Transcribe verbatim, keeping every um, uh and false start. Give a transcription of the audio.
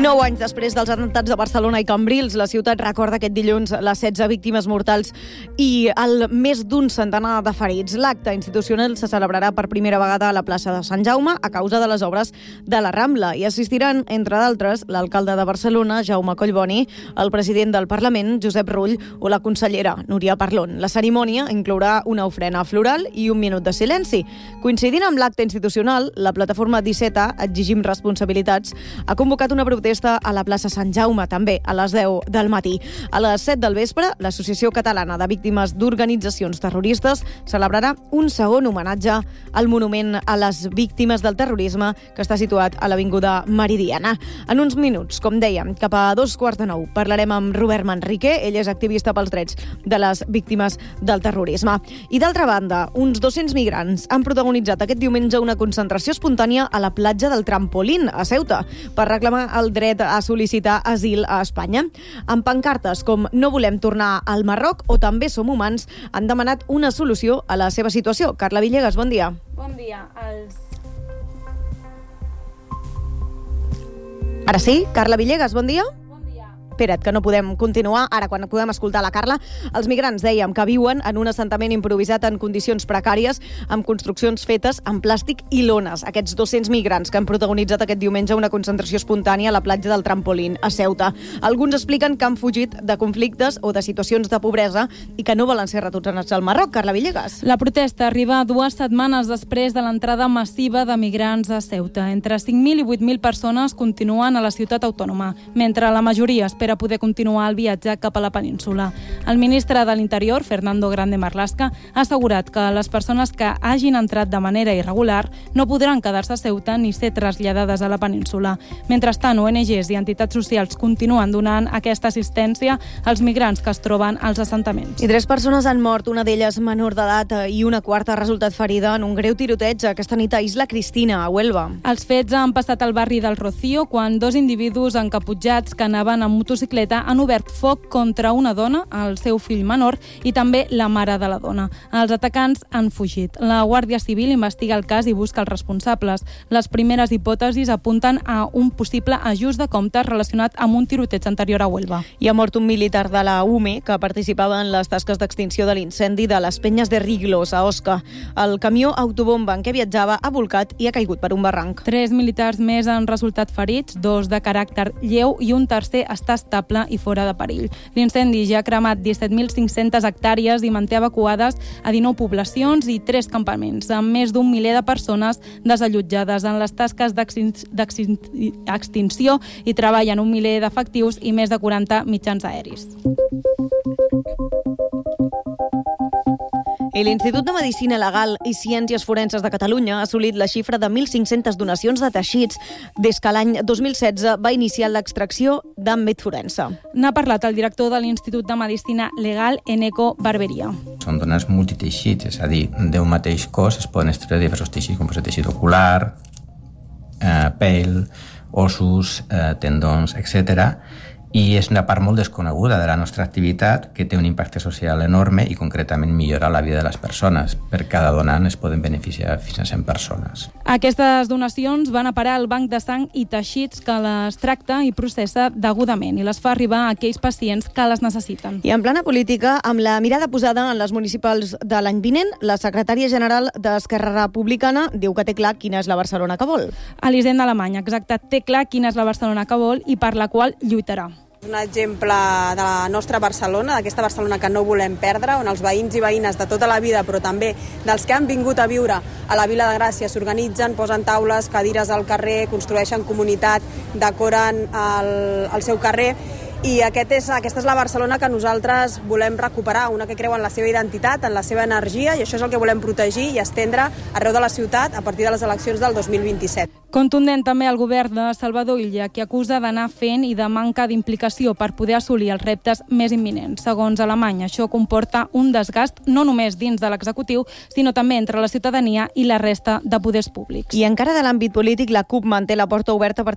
Nou anys després dels atemptats de Barcelona i Cambrils, la ciutat recorda aquest dilluns les setze víctimes mortals i el més d'un centenar de ferits. L'acte institucional se celebrarà per primera vegada a la plaça de Sant Jaume a causa de les obres de la Rambla. Hi assistiran, entre d'altres, l'alcalde de Barcelona, Jaume Collboni, el president del Parlament, Josep Rull, o la consellera, Núria Parlon. La cerimònia inclourà una ofrena floral i un minut de silenci. Coincidint amb l'acte institucional, la plataforma disset A, Exigim Responsabilitats, ha convocat una protesta a la plaça Sant Jaume, també a les deu del matí. A les set del vespre, l'Associació Catalana de Víctimes d'Organitzacions Terroristes celebrarà un segon homenatge al monument a les víctimes del terrorisme que està situat a l'Avinguda Meridiana. En uns minuts, com dèiem, cap a dos quarts de nou, parlarem amb Robert Manrique. Ell és activista pels drets de les víctimes del terrorisme. I d'altra banda, uns dos-cents migrants han protagonitzat aquest diumenge una concentració espontània a la platja del Trampolín, a Ceuta, per reclamar el dret a sol·licitar asil a Espanya. Amb pancartes com "No volem tornar al Marroc" o "També som humans", han demanat una solució a la seva situació. Carla Villegas, bon dia. Bon dia. Els... Ara sí, Carla Villegas, bon dia. Espera't, que no podem continuar. Ara, quan podem escoltar la Carla, els migrants, dèiem, que viuen en un assentament improvisat en condicions precàries, amb construccions fetes amb plàstic i lones. Aquests dos-cents migrants que han protagonitzat aquest diumenge una concentració espontània a la platja del Trampolín, a Ceuta. Alguns expliquen que han fugit de conflictes o de situacions de pobresa i que no volen ser retornats al Marroc. Carla Villegas. La protesta arriba dues setmanes després de l'entrada massiva de migrants a Ceuta. Entre cinc mil i vuit mil persones continuen a la ciutat autònoma, mentre la majoria espera a poder continuar el viatge cap a la península. El ministre de l'Interior, Fernando Grande Marlaska, ha assegurat que les persones que hagin entrat de manera irregular no podran quedar-se a Ceuta ni ser traslladades a la península. Mentrestant, O N Ges i entitats socials continuen donant aquesta assistència als migrants que es troben als assentaments. I tres persones han mort, una d'elles menor d'edat, i una quarta ha resultat ferida en un greu tiroteig aquesta nit a Isla Cristina, a Huelva. Els fets han passat al barri del Rocío quan dos individus encaputxats que anaven amb motocicleta han obert foc contra una dona, el seu fill menor i també la mare de la dona. Els atacants han fugit. La Guàrdia Civil investiga el cas i busca els responsables. Les primeres hipòtesis apunten a un possible ajust de comptes relacionat amb un tiroteig anterior a Huelva. Hi ha mort un militar de la U M E que participava en les tasques d'extinció de l'incendi de les Penyes de Riglos, a Osca. El camió autobomba en què viatjava ha volcat i ha caigut per un barranc. Tres militars més han resultat ferits, dos de caràcter lleu i un tercer està estable i fora de perill. L'incendi ja ha cremat disset mil cinc-centes hectàrees i manté evacuades a dinou poblacions i tres campaments, amb més d'un miler de persones desallotjades. En les tasques d'extinció i treballen un miler d'efectius i més de quaranta mitjans aeris. I l'Institut de Medicina Legal i Ciències Forenses de Catalunya ha assolit la xifra de mil cinc-centes donacions de teixits des que l'any dos mil setze va iniciar l'extracció d'àmbit forense. N'ha parlat el director de l'Institut de Medicina Legal, Eneco Barberia. Són donants multiteixits, és a dir, d'un mateix cos es poden extreure diversos teixits, com el teixit ocular, eh, pell, ossos, eh, tendons, etcètera. I és una part molt desconeguda de la nostra activitat que té un impacte social enorme i concretament millora la vida de les persones. Per cada donant es poden beneficiar fins a cent persones. Aquestes donacions van a parar al banc de sang i teixits que les tracta i processa degudament i les fa arribar a aquells pacients que les necessiten. I en plana política, amb la mirada posada en les municipals de l'any vinent, la secretària general d'Esquerra Republicana diu que té clar quina és la Barcelona que vol. Elisenda Alemany, exacte, té clar quina és la Barcelona que vol i per la qual lluitarà. Un exemple de la nostra Barcelona, d'aquesta Barcelona que no volem perdre, on els veïns i veïnes de tota la vida, però també dels que han vingut a viure a la Vila de Gràcia, s'organitzen, posen taules, cadires al carrer, construeixen comunitat, decoren el, el seu carrer. I aquest és, aquesta és la Barcelona que nosaltres volem recuperar, una que creu en la seva identitat, en la seva energia, i això és el que volem protegir i estendre arreu de la ciutat a partir de les eleccions del dos mil vint-i-set. Contundent també el govern de Salvador Illa, que acusa d'anar fent i de manca d'implicació per poder assolir els reptes més imminents. Segons Alemany, això comporta un desgast no només dins de l'executiu, sinó també entre la ciutadania i la resta de poders públics. I encara de l'àmbit polític, la CUP manté la porta oberta per